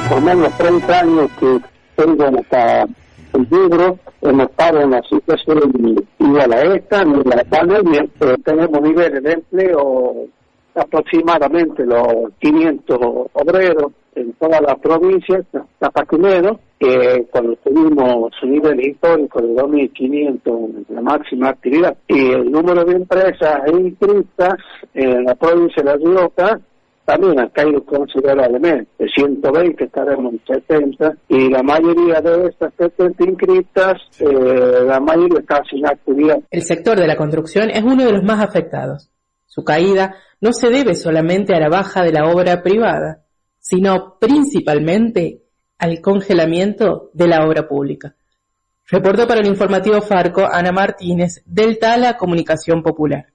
por menos 30 años que tengo hasta el libro, hemos estado en una situación igual a esta, en la pandemia, tenemos niveles de empleo aproximadamente los 500 obreros en todas las provincias, hasta menos, que cuando tuvimos su nivel histórico de 2.500, la máxima actividad, y el número de empresas inscritas en la provincia de La Rioja también ha caído considerablemente. De 120 estaremos en 70, y la mayoría de estas 70 inscritas, la mayoría está sin actividad. El sector de la construcción es uno de los más afectados. Su caída no se debe solamente a la baja de la obra privada, sino principalmente al congelamiento de la obra pública. Reportó para el informativo Farco Ana Martínez, del Tala Comunicación Popular.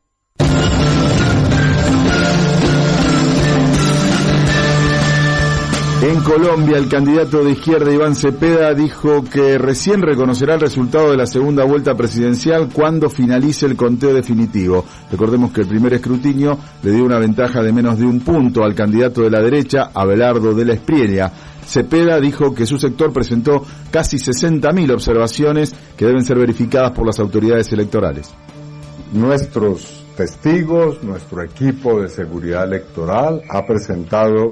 En Colombia, el candidato de izquierda Iván Cepeda dijo que recién reconocerá el resultado de la segunda vuelta presidencial cuando finalice el conteo definitivo. Recordemos que el primer escrutinio le dio una ventaja de menos de 1 punto al candidato de la derecha, Abelardo de la Espriella. Cepeda dijo que su sector presentó casi 60.000 observaciones que deben ser verificadas por las autoridades electorales. Nuestros testigos, nuestro equipo de seguridad electoral ha presentado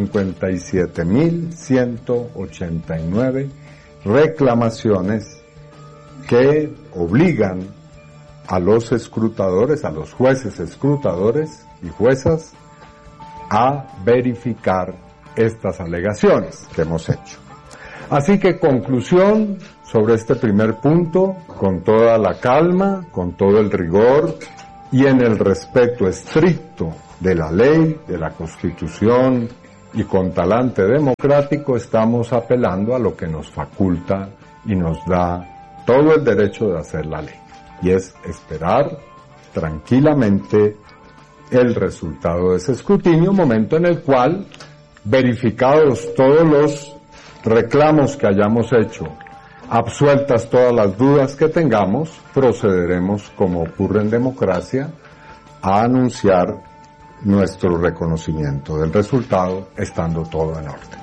57.189 reclamaciones que obligan a los escrutadores, a los jueces escrutadores y juezas a verificar estas alegaciones que hemos hecho. Así que conclusión sobre este primer punto, con toda la calma, con todo el rigor y en el respeto estricto de la ley, de la Constitución y con talante democrático, estamos apelando a lo que nos faculta y nos da todo el derecho de hacer la ley, y es esperar tranquilamente el resultado de ese escrutinio, momento en el cual, verificados todos los reclamos que hayamos hecho, absueltas todas las dudas que tengamos, procederemos, como ocurre en democracia, a anunciar nuestro reconocimiento del resultado, estando todo en orden.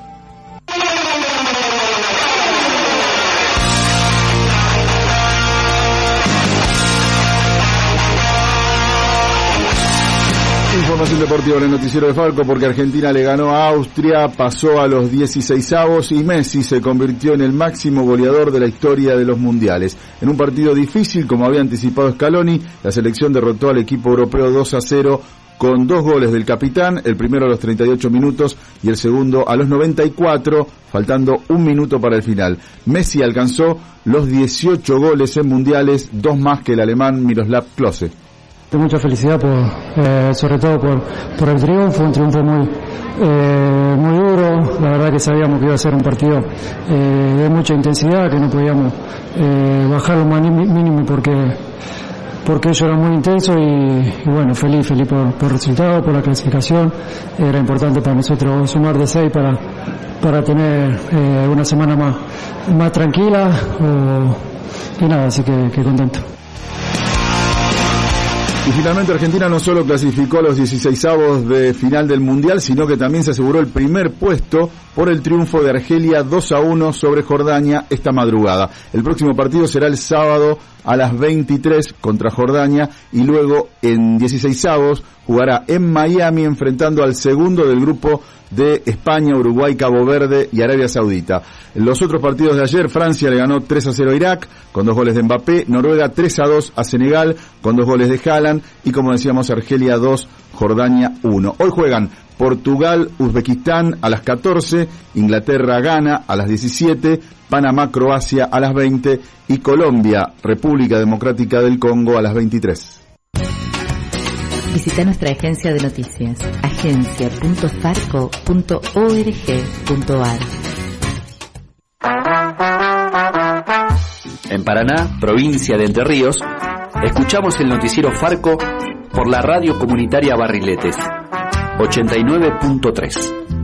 Información deportiva en el noticiero de Falco, porque Argentina le ganó a Austria, pasó a los 16avos y Messi se convirtió en el máximo goleador de la historia de los mundiales. En un partido difícil, como había anticipado Scaloni, la selección derrotó al equipo europeo 2-0 con 2 goles del capitán, el primero a los 38 minutos y el segundo a los 94, faltando 1 minuto para el final. Messi alcanzó los 18 goles en mundiales, 2 más que el alemán Miroslav Klose. Mucha felicidad sobre todo por el triunfo, un triunfo muy duro. La verdad que sabíamos que iba a ser un partido de mucha intensidad, que no podíamos bajar lo más mínimo porque ellos eran muy intensos y bueno, feliz por el resultado, por la clasificación. Era importante para nosotros sumar de 6 para tener una semana más tranquila y nada, así que contento. Y finalmente Argentina no solo clasificó a los 16avos de final del Mundial, sino que también se aseguró el primer puesto por el triunfo de Argelia 2-1 sobre Jordania esta madrugada. El próximo partido será el sábado a las 23 contra Jordania y luego en 16avos jugará en Miami enfrentando al segundo del grupo de España, Uruguay, Cabo Verde y Arabia Saudita. En los otros partidos de ayer, Francia le ganó 3-0 a Irak con 2 goles de Mbappé, Noruega 3-2 a Senegal con 2 goles de Haaland y, como decíamos, Argelia 2, Jordania 1. Hoy juegan Portugal, Uzbekistán a las 14, Inglaterra, Ghana a las 17, Panamá, Croacia a las 20 y Colombia, República Democrática del Congo a las 23. Visita nuestra agencia de noticias, agencia.farco.org.ar. En Paraná, provincia de Entre Ríos, escuchamos el noticiero Farco por la radio comunitaria Barriletes 89.3.